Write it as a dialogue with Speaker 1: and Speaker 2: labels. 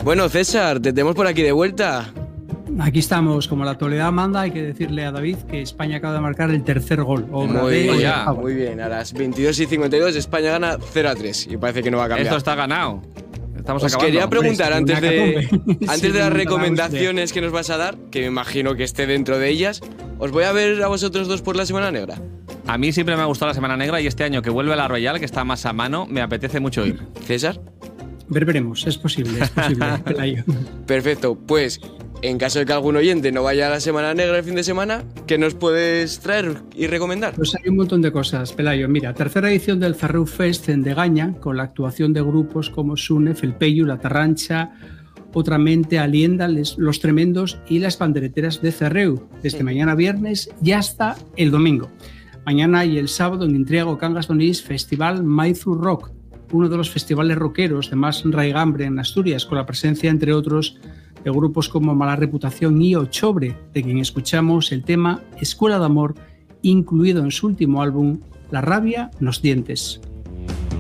Speaker 1: Bueno, César, te tenemos por aquí de vuelta.
Speaker 2: Aquí estamos, como la actualidad manda, hay que decirle a David que España acaba de marcar el tercer gol.
Speaker 1: Muy bien, a las 22:52 España gana 0-3 y parece que no va a cambiar.
Speaker 3: Esto está ganado. Estamos
Speaker 1: Os
Speaker 3: acabando.
Speaker 1: quería preguntar, antes de
Speaker 2: Sí,
Speaker 1: las recomendaciones que nos vas a dar, que me imagino que esté dentro de ellas, os voy a ver a vosotros dos por la Semana Negra.
Speaker 3: A mí siempre me ha gustado la Semana Negra y este año que vuelve la Royal, que está más a mano, me apetece mucho ir.
Speaker 1: ¿César?
Speaker 2: Veremos, es posible, Pelayo.
Speaker 1: Perfecto, pues en caso de que algún oyente no vaya a la Semana Negra el fin de semana, ¿qué nos puedes traer y recomendar?
Speaker 2: Pues hay un montón de cosas, Pelayo. Mira, tercera edición del Ferreu Fest en Degaña, con la actuación de grupos como Sunef, El Peyu, La Tarrancha, Otramente, Alienda, Los Tremendos y las Pandereteras de Ferreu, desde mañana viernes y hasta el domingo. Mañana y el sábado en Intriago, Cangas Donís, Festival Maizu Rock, uno de los festivales rockeros de más raigambre en Asturias, con la presencia, entre otros, de grupos como Mala Reputación y Ochobre, de quien escuchamos el tema Escuela de Amor, incluido en su último álbum, La rabia nos dientes.